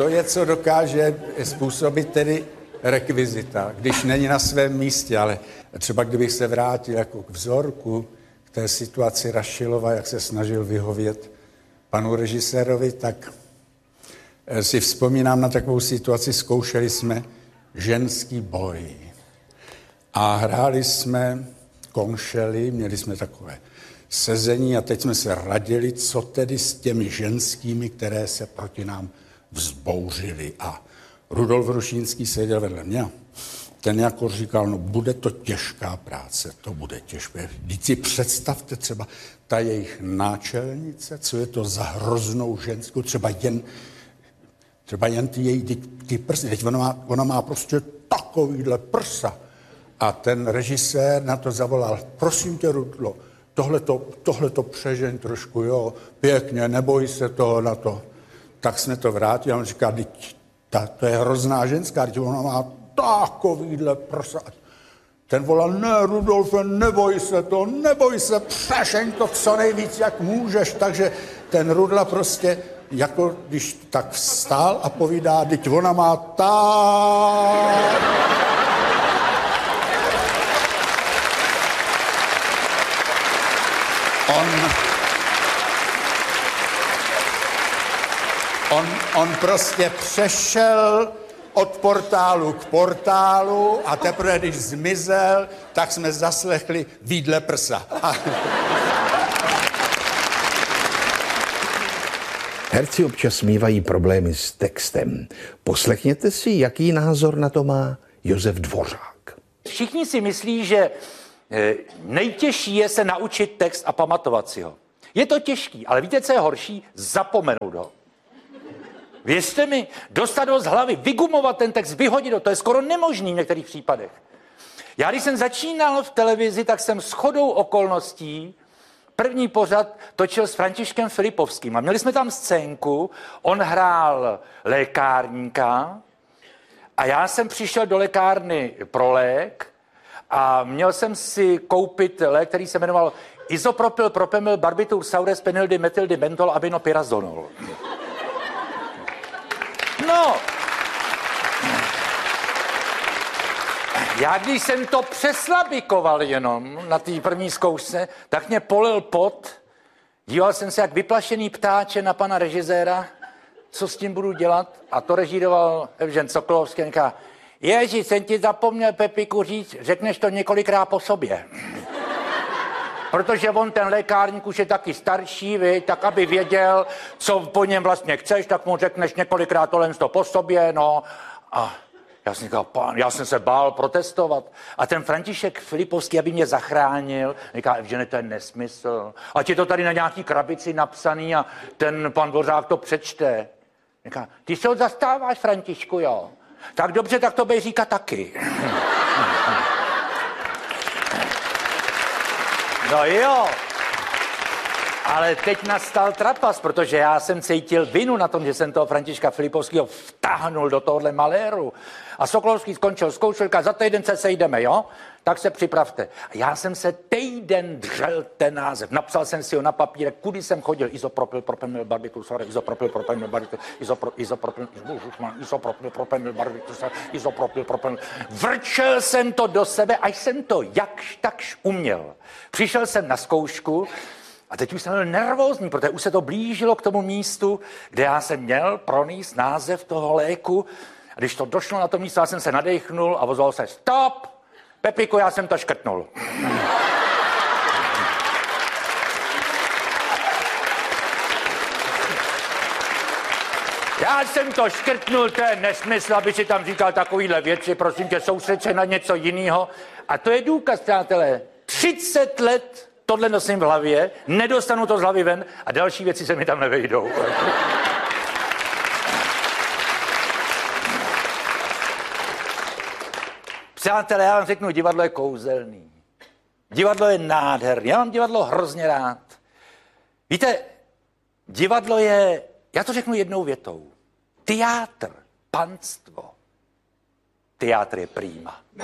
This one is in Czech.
to je, co dokáže způsobit tedy rekvizita, když není na svém místě, ale třeba kdybych se vrátil jako k vzorku, k té situaci Rašilova, jak se snažil vyhovět panu režisérovi, tak si vzpomínám na takovou situaci, zkoušeli jsme ženský boj a hráli jsme konšely, měli jsme takové sezení a teď jsme se radili, co tedy s těmi ženskými, které se proti nám vzbouřily. A Rudolf Rušínský seděl vedle mě. Ten jako říkal, no bude to těžká práce, to bude těžké. Vždyť si představte třeba ta jejich náčelnice, co je to za hroznou ženskou, třeba jen ty její ty prsy. Teď ona má prostě takovýhle prsa. A ten režisér na to zavolal, prosím tě, Rudlo, tohleto přežeň trošku, jo, pěkně, neboj se toho na to. Tak jsme to vrátili a on říká, to je hrozná ženská, ona má takovýhle prsa. Ten volal, ne, Rudolfe, neboj se, přežeň to co nejvíc, jak můžeš. Takže ten Rudla prostě, jako když tak vstál a povídá, teď ona má On prostě přešel od portálu k portálu a teprve, když zmizel, tak jsme zaslechli výdle prsa. Herci občas mívají problémy s textem. Poslechněte si, jaký názor na to má Josef Dvořák. Všichni si myslí, že nejtěžší je se naučit text a pamatovat si ho. Je to těžký, ale víte, co je horší? Zapomenout ho. Věřte mi, dostat ho z hlavy, vygumovat ten text, vyhodit ho, to je skoro nemožný v některých případech. Já, když jsem začínal v televizi, tak jsem shodou okolností první pořad točil s Františkem Filipovským a měli jsme tam scénku, on hrál lékárníka a já jsem přišel do lékárny pro lék a měl jsem si koupit lék, který se jmenoval Izopropyl, propemyl, barbitur, saures, penildy, metyldy, bentol, aminopyrazonol. No, já když jsem to přeslabikoval jenom na té první zkoušce, tak mě polil pot. Díval jsem se jak vyplašený ptáče na pana režiséra, co s tím budu dělat. A to režíroval Evžen Sokolovský a říká, Ježíš, jsem ti zapomněl, Pepiku, říct, řekneš to několikrát po sobě. Protože on, ten lékárník, už je taky starší, tak aby věděl, co po něm vlastně chceš, tak mu řekneš několikrát tohle po sobě, no. A já jsem říkal, já jsem se bál protestovat. A ten František Filipovský, aby mě zachránil, říká, že to je nesmysl. Ať je to tady na nějaký krabici napsaný a ten pan Dvořák to přečte. Říká, ty se ho zastáváš, Františku, jo? Tak dobře, tak to bej říkat taky. No jo, ale teď nastal trapas, protože já jsem cítil vinu na tom, že jsem toho Františka Filipovského vtáhnul do tohohle maléru. A Sokolovský skončil zkoušelka, za týden se sejdeme, jo? Tak se připravte. A já jsem se týden dřel ten název. Napsal jsem si ho na papírek, kudy jsem chodil. Izopropyl, propemyl, barbitur, saures, izopropyl, propemyl, barbitur, izopropyl, propemyl, barbitur, izopropyl, propemyl. Vrčel jsem to do sebe, až jsem to jakž takž uměl. Přišel jsem na zkoušku a teď už jsem byl nervózní, protože už se to blížilo k tomu místu, kde já jsem měl pronést název toho léku. A když to došlo na to místo, já jsem se nadechnul a ozval se stop! Pepiku, já jsem to škrtnul. Já jsem to škrtnul, to je nesmysl, aby si tam říkal takovýhle věci, prosím tě, soustřed se na něco jiného. A to je důkaz, přátelé, 30 let tohle nosím v hlavě, nedostanu to z hlavy ven a další věci se mi tam nevejdou. Přátelé, já vám řeknu, divadlo je kouzelný. Divadlo je nádherný. Já mám divadlo hrozně rád. Víte, divadlo je, já to řeknu jednou větou. Teátr, panstvo. Teátr je prýma.